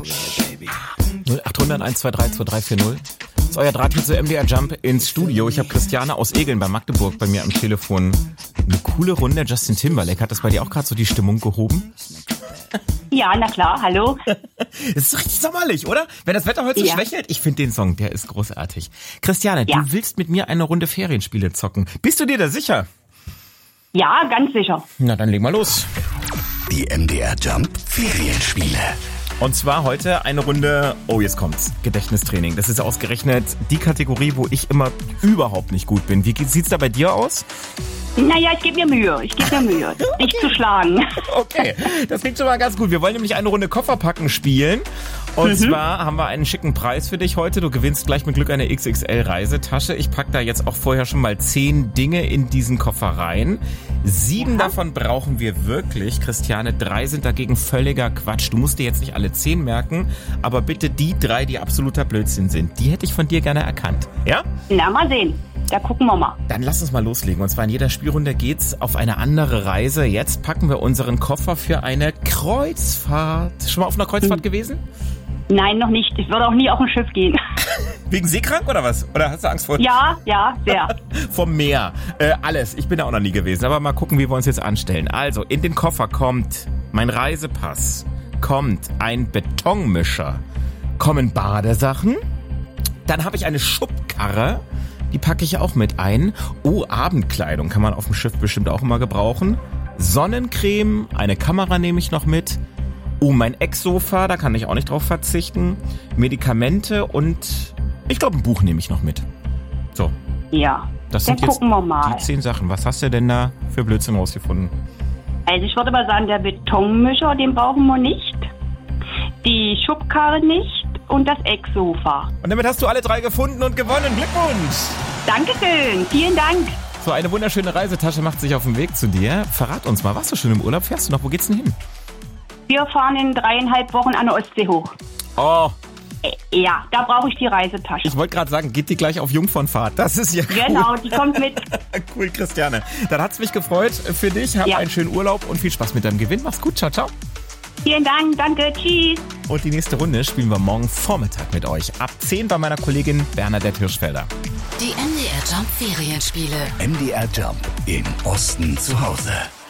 0800 123 2340. Das ist euer Draht hier zu MDR Jump ins Studio. Ich habe Christiane aus Egeln bei Magdeburg bei mir am Telefon. Eine coole Runde. Justin Timberlake, hat das bei dir auch gerade so die Stimmung gehoben? Ja, na klar, hallo. Das ist richtig sommerlich, oder? Wenn das Wetter heute so schwächelt, ich finde den Song, der ist großartig. Christiane, du willst mit mir eine Runde Ferienspiele zocken. Bist du dir da sicher? Ja, ganz sicher. Na, dann leg mal los. Die MDR Jump Ferienspiele. Und zwar heute eine Runde, jetzt kommt's, Gedächtnistraining. Das ist ausgerechnet die Kategorie, wo ich immer überhaupt nicht gut bin. Wie sieht's da bei dir aus? Naja, ich gebe mir Mühe, dich zu schlagen. Okay, das klingt schon mal ganz gut. Wir wollen nämlich eine Runde Kofferpacken spielen. Und zwar haben wir einen schicken Preis für dich heute. Du gewinnst gleich mit Glück eine XXL-Reisetasche. Ich pack da jetzt auch vorher schon mal 10 Dinge in diesen Koffer rein. 7 davon brauchen wir wirklich, Christiane. 3 sind dagegen völliger Quatsch. Du musst dir jetzt nicht alle 10 merken, aber bitte die 3, die absoluter Blödsinn sind. Die hätte ich von dir gerne erkannt. Ja? Na, mal sehen. Da gucken wir mal. Dann lass uns mal loslegen. Und zwar in jeder Spielrunde geht's auf eine andere Reise. Jetzt packen wir unseren Koffer für eine Kreuzfahrt. Schon mal auf einer Kreuzfahrt gewesen? Nein, noch nicht. Ich würde auch nie auf ein Schiff gehen. Wegen seekrank oder was? Oder hast du Angst vor? Ja, sehr. Vom Meer. Alles. Ich bin da auch noch nie gewesen. Aber mal gucken, wie wir uns jetzt anstellen. Also, in den Koffer kommt mein Reisepass, kommt ein Betonmischer, kommen Badesachen, dann habe ich eine Schubkarre, die packe ich auch mit ein. Abendkleidung kann man auf dem Schiff bestimmt auch immer gebrauchen. Sonnencreme, eine Kamera nehme ich noch mit. Mein Ecksofa, da kann ich auch nicht drauf verzichten. Medikamente und ich glaube ein Buch nehme ich noch mit. So. Ja, das dann sind jetzt gucken wir mal. die 10 Sachen. Was hast du denn da für Blödsinn rausgefunden? Also ich würde mal sagen, der Betonmischer, den brauchen wir nicht. Die Schubkarre nicht und das Ecksofa. Und damit hast du alle 3 gefunden und gewonnen. Glückwunsch! Dankeschön, vielen Dank. So, eine wunderschöne Reisetasche macht sich auf den Weg zu dir. Verrat uns mal, warst du schon im Urlaub? Fährst du noch? Wo geht's denn hin? Wir fahren in 3,5 Wochen an der Ostsee hoch. Oh, Ja, da brauche ich die Reisetasche. ich wollte gerade sagen, geht die gleich auf Jungfernfahrt. Das ist ja cool. Genau, die kommt mit. Cool, Christiane. Dann hat's mich gefreut für dich. Hab einen schönen Urlaub und viel Spaß mit deinem Gewinn. Mach's gut. Ciao, ciao. Vielen Dank, danke, tschüss. Und die nächste Runde spielen wir morgen Vormittag mit euch. Ab 10 bei meiner Kollegin Bernadette Hirschfelder. Die MDR Jump Ferienspiele. MDR Jump im Osten zu Hause.